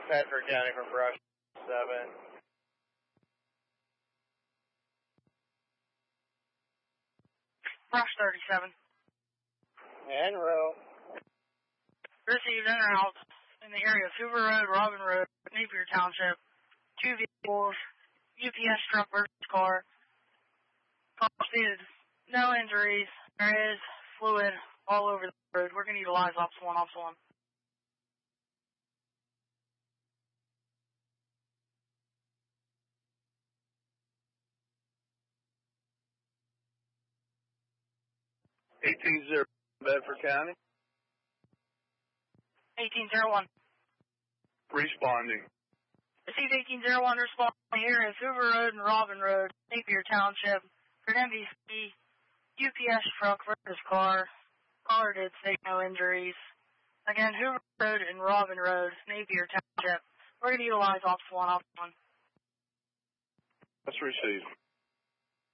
Bedford County from Brush 7. Brush 37. En route. Received in or out in the area of Hoover Road, Robin Road, Napier Township. 2 vehicles, UPS truck versus car. Call stated no injuries. There is fluid all over the road. We're going to utilize Ops 1, Ops 1. Bedford County. 1801. Responding. Received 1801, responding here is Hoover Road and Robin Road, Napier Township, for an MVC, UPS truck versus car. Caller did state no injuries. Again, Hoover Road and Robin Road, Napier Township. We're going to utilize Ops 1, Ops 1. That's received.